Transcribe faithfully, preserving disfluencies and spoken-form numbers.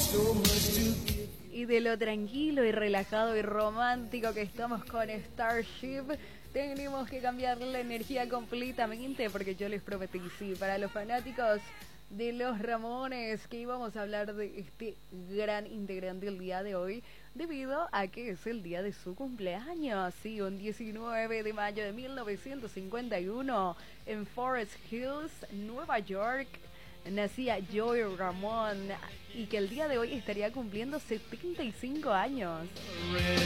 Y de lo tranquilo y relajado y romántico que estamos con Starship, tenemos que cambiar la energía completamente, porque yo les prometí, sí, para los fanáticos de los Ramones, que íbamos a hablar de este gran integrante el día de hoy, debido a que es el día de su cumpleaños. Sí, un diecinueve de mayo de mil novecientos cincuenta y uno, en Forest Hills, Nueva York, nacía Joey Ramone, y que el día de hoy estaría cumpliendo setenta y cinco años.